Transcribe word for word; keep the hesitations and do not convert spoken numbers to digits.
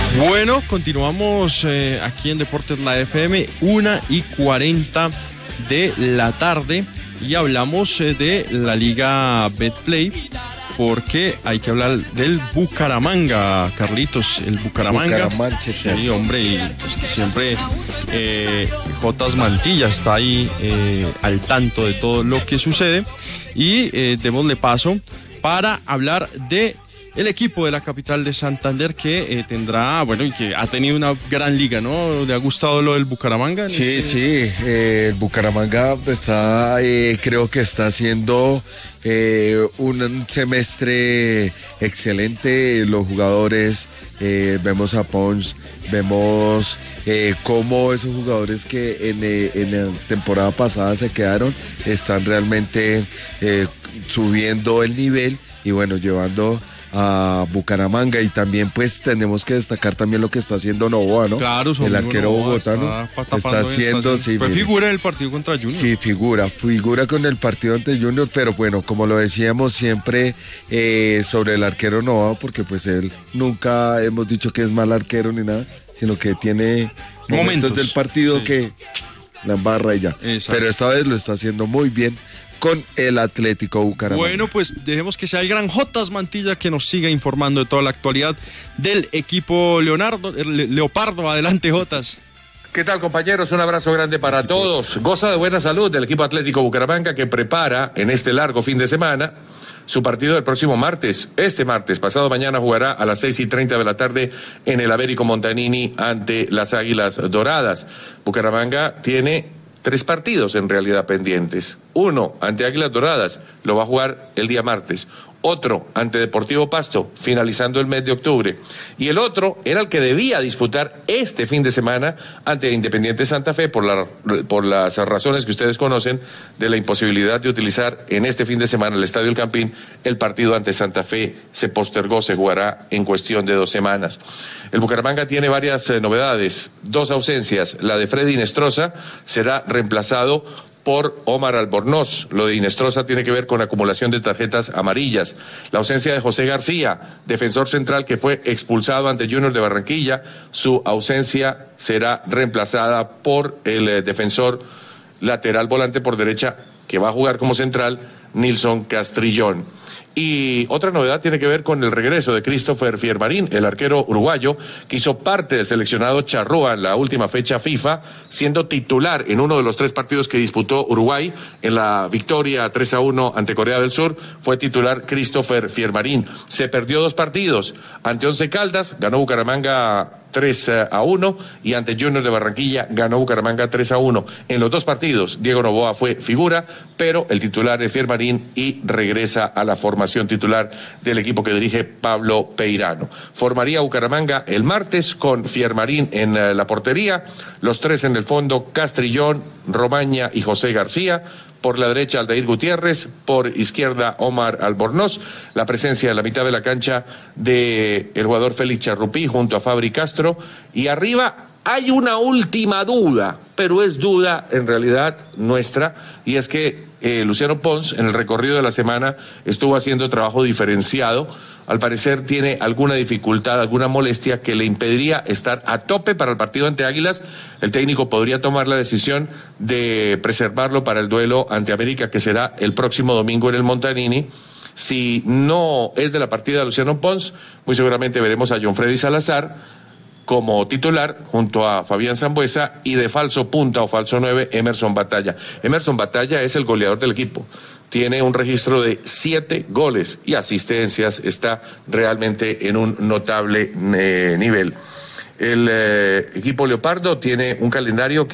Bueno, continuamos eh, aquí en Deportes La F M, una y cuarenta de la tarde, y hablamos eh, de la Liga Betplay, porque hay que hablar del Bucaramanga, Carlitos, el Bucaramanga. Bucaramanga, sí, hombre, y pues que siempre eh, Jotas Mantilla está ahí eh, al tanto de todo lo que sucede, y eh, démosle paso para hablar de el equipo de la capital de Santander, que eh, tendrá, bueno, y que ha tenido una gran liga, ¿no? ¿Le ha gustado lo del Bucaramanga? Sí, este... sí, eh, el Bucaramanga está, eh, creo que está haciendo eh, un semestre excelente. Los jugadores, eh, vemos a Pons, vemos eh, cómo esos jugadores que en, eh, en la temporada pasada se quedaron, están realmente eh, subiendo el nivel y bueno, llevando a Bucaramanga. Y también pues tenemos que destacar también lo que está haciendo Novoa, ¿no? Claro, el arquero Novoa bogotano está, está haciendo, está, sí, fue mire, figura en el partido contra Junior. Sí, figura, figura con el partido ante Junior, pero bueno, como lo decíamos siempre eh, sobre el arquero Novoa, porque pues él nunca hemos dicho que es mal arquero ni nada, sino que tiene momentos, momentos del partido sí. que la embarra y ya. Exacto. Pero esta vez lo está haciendo muy bien con el Atlético Bucaramanga. Bueno, pues dejemos que sea el gran Jotas Mantilla que nos siga informando de toda la actualidad del equipo Leonardo, Le- Leopardo. Adelante, Jotas. ¿Qué tal, compañeros? Un abrazo grande para todos. Goza de buena salud del equipo Atlético Bucaramanga, que prepara en este largo fin de semana su partido del próximo martes. Este martes, pasado mañana, jugará a las seis y treinta de la tarde en el Américo Montanini ante las Águilas Doradas. Bucaramanga tiene tres partidos en realidad pendientes. Uno ante Águilas Doradas, lo va a jugar el día martes. Otro ante Deportivo Pasto, finalizando el mes de octubre. Y el otro era el que debía disputar este fin de semana ante Independiente Santa Fe, por, la, por las razones que ustedes conocen de la imposibilidad de utilizar en este fin de semana el Estadio El Campín. El partido ante Santa Fe se postergó, se jugará en cuestión de dos semanas. El Bucaramanga tiene varias eh, novedades, dos ausencias. La de Freddy Inestrosa será reemplazado por Omar Albornoz. Lo de Inestrosa tiene que ver con acumulación de tarjetas amarillas. La ausencia de José García, defensor central que fue expulsado ante Junior de Barranquilla, su ausencia será reemplazada por el eh, defensor lateral volante por derecha que va a jugar como central, Nilson Castrillón. Y otra novedad tiene que ver con el regreso de Christopher Fiermarín, el arquero uruguayo, que hizo parte del seleccionado charrúa en la última fecha FIFA, siendo titular en uno de los tres partidos que disputó Uruguay. En la victoria tres a uno ante Corea del Sur, fue titular Christopher Fiermarín. Se perdió dos partidos. Ante Once Caldas, ganó Bucaramanga tres a uno, y ante Junior de Barranquilla ganó Bucaramanga tres a uno. En los dos partidos, Diego Novoa fue figura, pero el titular es Fiermarín y regresa a la formación titular del equipo que dirige Pablo Peirano. Formaría Bucaramanga el martes con Fiermarín en uh, la portería, los tres en el fondo, Castrillón, Romaña y José García. Por la derecha, Aldair Gutiérrez, por izquierda, Omar Albornoz. La presencia en la mitad de la cancha de el jugador Félix Charrupí junto a Fabri Castro. Y arriba hay una última duda, pero es duda en realidad nuestra, y es que eh, Luciano Pons en el recorrido de la semana estuvo haciendo trabajo diferenciado. Al parecer tiene alguna dificultad, alguna molestia que le impediría estar a tope para el partido ante Águilas. El técnico podría tomar la decisión de preservarlo para el duelo ante América, que será el próximo domingo en el Montanini. Si no es de la partida de Luciano Pons, muy seguramente veremos a John Freddy Salazar como titular junto a Fabián Sambuesa, y de falso punta o falso nueve, Emerson Batalla. Emerson Batalla es el goleador del equipo. Tiene un registro de siete goles y asistencias, está realmente en un notable eh, nivel. El eh, equipo Leopardo tiene un calendario que